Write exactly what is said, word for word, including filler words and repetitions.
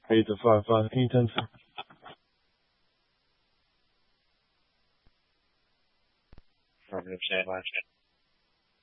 eight five five. Can you turn to? one hundred percent.